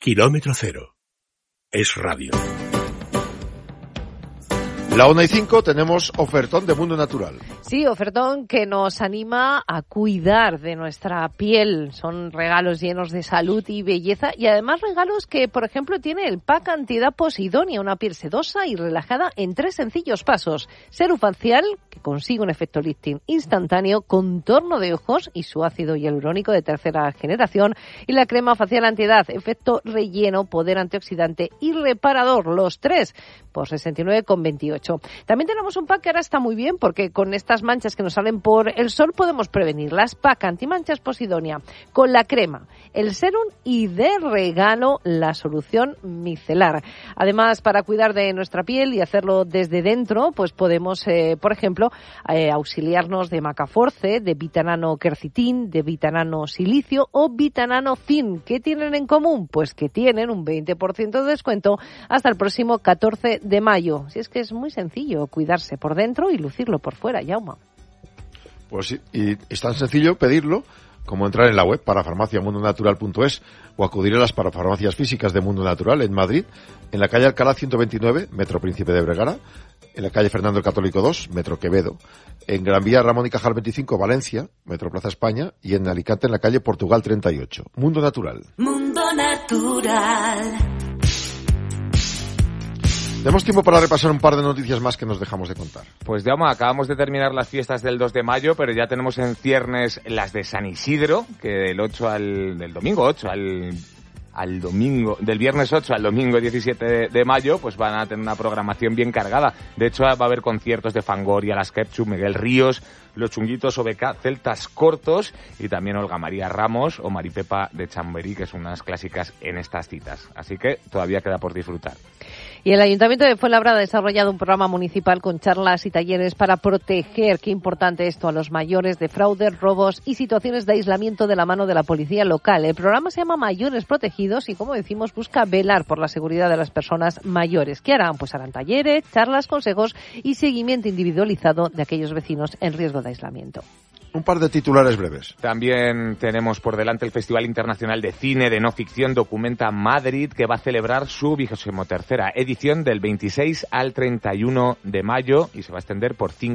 Kilómetro Cero. Es radio. La 1:05 tenemos ofertón de Mundo Natural. Sí, ofertón que nos anima a cuidar de nuestra piel. Son regalos llenos de salud y belleza y además regalos que, por ejemplo, tiene el pack Antiedad Posidonia, una piel sedosa y relajada en 3 sencillos pasos. Serum facial, que consigue un efecto lifting instantáneo, contorno de ojos y su ácido hialurónico de 3ª generación, y la crema facial antiedad, efecto relleno, poder antioxidante y reparador, los 3 por 69,28. También tenemos un pack que ahora está muy bien porque con estas manchas que nos salen por el sol podemos prevenirlas. Pack antimanchas Posidonia con la crema, el serum y de regalo la solución micelar. Además, para cuidar de nuestra piel y hacerlo desde dentro, pues podemos, por ejemplo, auxiliarnos de Macaforce, de Vitanano Quercitin, de Vitanano Silicio o Vitanano Zinc. ¿Qué tienen en común? Pues que tienen un 20% de descuento hasta el próximo 14 de mayo. Si es que es muy sencillo cuidarse por dentro y lucirlo por fuera, Jaume. Pues sí, y es tan sencillo pedirlo como entrar en la web parafarmaciamundonatural.es o acudir a las parafarmacias físicas de Mundo Natural en Madrid, en la calle Alcalá 129, Metro Príncipe de Vergara, en la calle Fernando el Católico 2, Metro Quevedo, en Gran Vía Ramón y Cajal 25, Valencia, Metro Plaza España, y en Alicante en la calle Portugal 38. Mundo Natural. Mundo Natural. Tenemos tiempo para repasar un par de noticias más que nos dejamos de contar. Pues Jaume, acabamos de terminar las fiestas del 2 de mayo, pero ya tenemos en ciernes las de San Isidro, que del domingo 8 al domingo, del viernes 8 al domingo 17 de mayo, pues van a tener una programación bien cargada. De hecho, va a haber conciertos de Fangoria, Las Ketchup, Miguel Ríos, Los Chunguitos, OBK, Celtas Cortos y también Olga María Ramos o Maripepa de Chamberí, que son unas clásicas en estas citas. Así que todavía queda por disfrutar. Y el Ayuntamiento de Fuenlabrada ha desarrollado un programa municipal con charlas y talleres para proteger, qué importante esto, a los mayores de fraudes, robos y situaciones de aislamiento de la mano de la policía local. El programa se llama Mayores Protegidos y, como decimos, busca velar por la seguridad de las personas mayores. ¿Qué harán? Pues harán talleres, charlas, consejos y seguimiento individualizado de aquellos vecinos en riesgo de aislamiento. Un par de titulares breves. También tenemos por delante el Festival Internacional de Cine de No Ficción Documenta Madrid, que va a celebrar su 23ª edición del 26 al 31 de mayo y se va a extender por 5